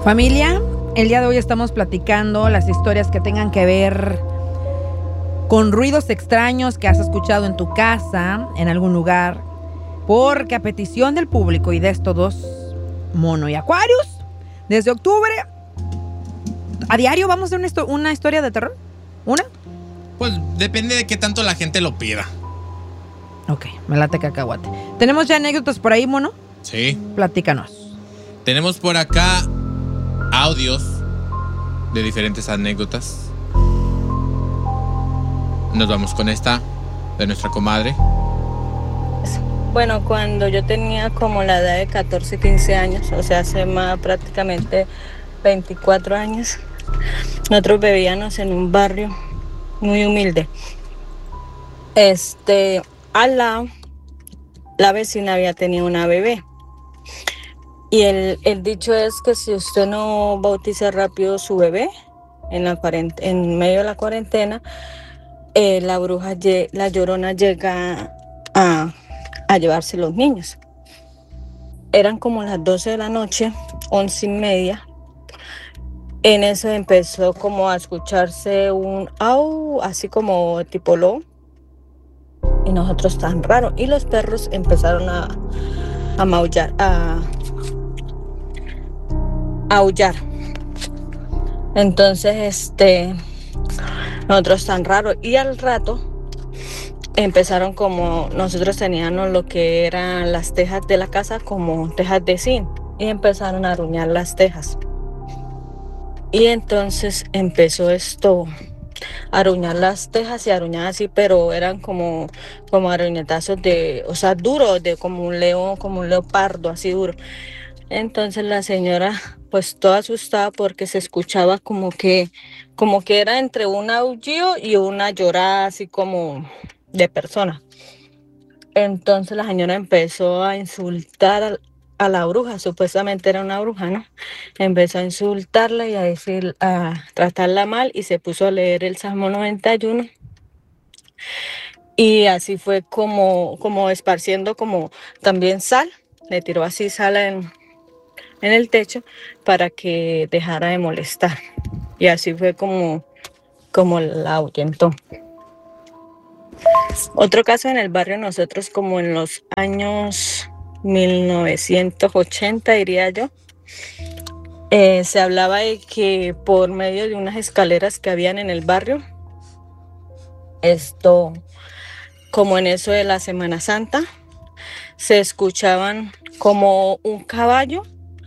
Familia, el día de hoy estamos platicando las historias que tengan que ver con ruidos extraños que has escuchado en tu casa, en algún lugar, porque a petición del público y de estos dos, Mono y Aquarius, desde octubre, a diario vamos a hacer una historia de terror. ¿Una? Pues depende de qué tanto la gente lo pida. Ok, me late cacahuate. ¿Tenemos ya anécdotas por ahí, Mono? Sí. Platícanos. Tenemos por acá audios de diferentes anécdotas. Nos vamos con esta de nuestra comadre. Bueno, cuando yo tenía como la edad de 14, 15 años, o sea, hace más prácticamente 24 años, nosotros vivíamos en un barrio muy humilde. Al lado, la vecina había tenido una bebé. Y el dicho es que si usted no bautiza rápido su bebé, en medio de la cuarentena, la bruja, la llorona llega a llevarse los niños. Eran como las 12 de la noche, 11:30. En eso empezó como a escucharse un au, así como tipo lobo. Y nosotros tan raro. Y los perros empezaron a maullar, a aullar. Entonces, nosotros tan raro. Y al rato empezaron como, nosotros teníamos lo que eran las tejas de la casa como tejas de zinc. Y empezaron a aruñar las tejas. Y entonces empezó esto a aruñar las tejas y aruñar así, pero eran como aruñetazos o sea, duros, de como un leopardo, así duro. Entonces la señora, pues toda asustada porque se escuchaba como que era entre un aullido y una llorada así como de persona. Entonces la señora empezó a insultar a la bruja, supuestamente era una bruja, ¿no? Empezó a insultarla y a tratarla mal y se puso a leer el Salmo 91. Y así fue como esparciendo como también sal, le tiró así sal en el techo para que dejara de molestar. Y así fue como la ahuyentó. Otro caso en el barrio, nosotros como en los años 1980, diría yo, se hablaba de que por medio de unas escaleras que habían en el barrio, como en eso de la Semana Santa, se escuchaban como un caballo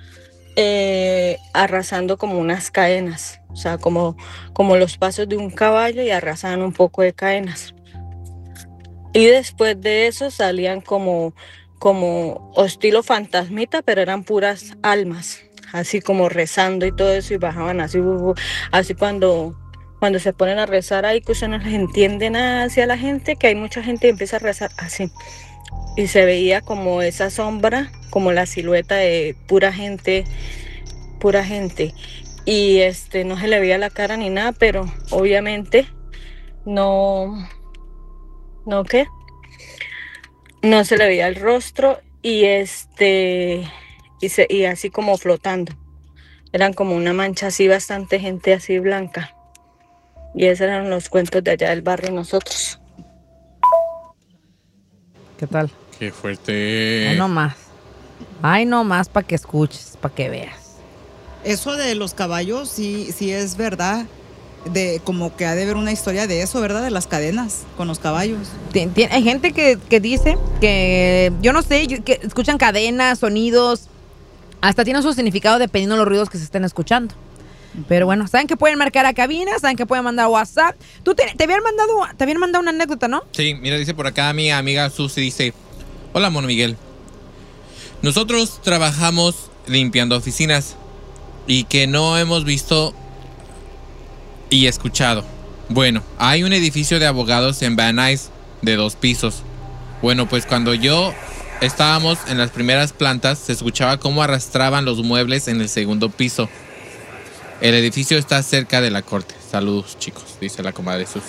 arrasando como unas cadenas, o sea, como los pasos de un caballo y arrasaban un poco de cadenas. Y después de eso salían como estilo fantasmita, pero eran puras almas, así como rezando y todo eso, y bajaban así cuando se ponen a rezar ahí, que usted no les entiende nada hacia la gente, que hay mucha gente que empieza a rezar así. Y se veía como esa sombra, como la silueta de pura gente. Y no se le veía la cara ni nada, pero obviamente no se le veía el rostro y y así como flotando. Eran como una mancha así, bastante gente así blanca. Y esos eran los cuentos de allá del barrio nosotros. ¿Qué tal? Qué fuerte. Ay, no más para que escuches, para que veas. Eso de los caballos sí es verdad. De como que ha de haber una historia de eso, ¿verdad? De las cadenas con los caballos. Hay gente que dice que, yo no sé, que escuchan cadenas, sonidos, hasta tiene su significado dependiendo de los ruidos que se estén escuchando. Pero bueno, saben que pueden marcar a cabina, saben que pueden mandar WhatsApp. Tú te habían mandado una anécdota, ¿no? Sí, mira, dice por acá mi amiga Susi, dice: hola, Mono Miguel. Nosotros trabajamos limpiando oficinas y que no hemos visto y escuchado. Bueno, hay un edificio de abogados en Van Nuys de 2 pisos. Bueno, pues cuando estábamos en las primeras plantas, se escuchaba cómo arrastraban los muebles en el segundo piso. El edificio está cerca de la corte. Saludos, chicos, dice la comadre Susi.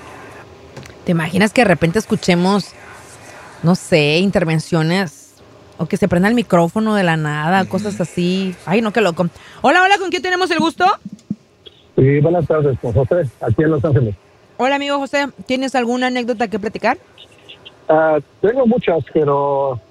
¿Te imaginas que de repente escuchemos, no sé, intervenciones O que se prenda el micrófono de la nada, cosas así. Ay, no, qué loco. Hola, hola, ¿con quién tenemos el gusto? Sí, buenas tardes, con José, aquí en Los Ángeles. Hola, amigo José, ¿tienes alguna anécdota que platicar? Tengo muchas, pero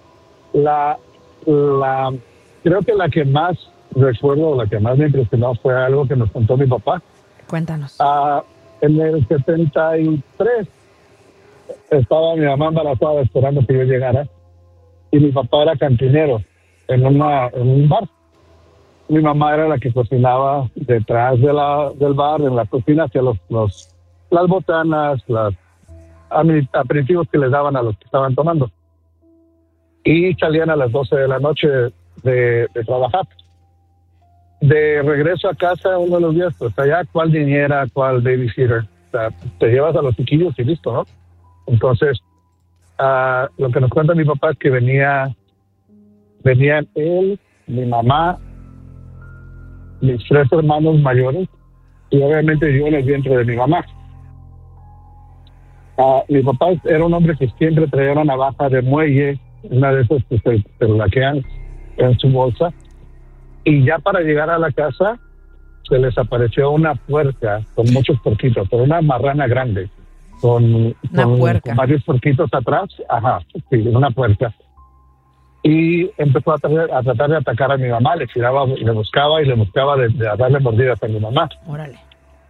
creo que la que más recuerdo, la que más me impresionó fue algo que nos contó mi papá. Cuéntanos. En el 73 estaba mi mamá embarazada esperando que yo llegara y mi papá era cantinero en un bar. Mi mamá era la que cocinaba detrás del bar, en la cocina, hacia las botanas, los aperitivos que les daban a los que estaban tomando. Y salían a las 12 de la noche de trabajar. De regreso a casa uno de los días, pues allá, ¿cuál niñera, cuál babysitter? O sea, te llevas a los chiquillos y listo, ¿no? Entonces, lo que nos cuenta mi papá es que venían él, mi mamá, mis 3 hermanos mayores y obviamente yo en el vientre de mi mamá. Mi papá era un hombre que siempre traía una navaja de muelle, una de esas que se laquean en su bolsa, y ya para llegar a la casa se les apareció una puerca con muchos porquitos, pero una marrana grande, con varios porquitos atrás, sí, una puerca. Y empezó a tratar de atacar a mi mamá, le buscaba de darle mordidas a mi mamá. Órale.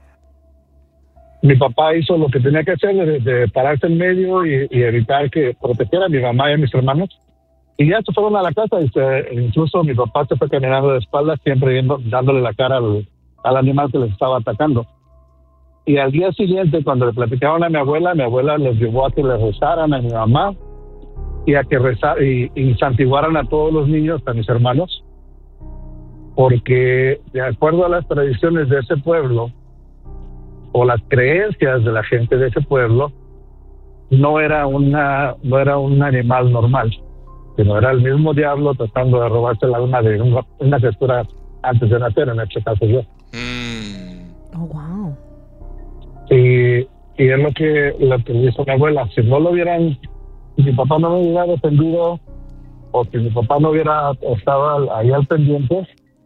Mi papá hizo lo que tenía que hacer, de pararse en medio y evitar que protegiera a mi mamá y a mis hermanos. Y ya se fueron a la casa, incluso mi papá se fue caminando de espaldas, siempre dándole la cara al animal que les estaba atacando. Y al día siguiente, cuando le platicaban a mi abuela les llevó a que le rezaran a mi mamá y a que y santiguaran a todos los niños, a mis hermanos, porque de acuerdo a las tradiciones de ese pueblo o las creencias de la gente de ese pueblo, no era un animal normal, sino era el mismo diablo tratando de robarse la alma de una criatura antes de nacer, en este caso yo. Oh, wow. Y es lo que dijo mi abuela. Si mi papá no me hubiera defendido, o si mi papá no hubiera estado ahí al pendiente,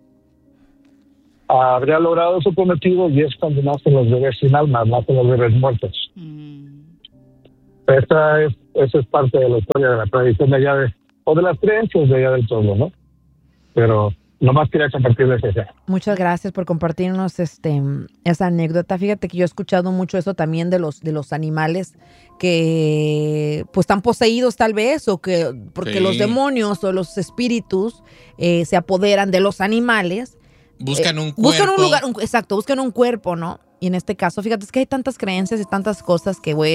habría logrado su cometido, y es cuando nacen los bebés sin alma, nacen los bebés muertos. Esa es parte de la historia, de la tradición de allá, o de las creencias de allá del pueblo, ¿no? Pero nomás quería compartirles eso. Muchas gracias por compartirnos esa anécdota. Fíjate que yo he escuchado mucho eso también de los animales que pues están poseídos tal vez, o que porque los demonios o los espíritus se apoderan de los animales. Buscan un cuerpo. Buscan un lugar, buscan un cuerpo, ¿no? Y en este caso, fíjate, es que hay tantas creencias y tantas cosas que, güey,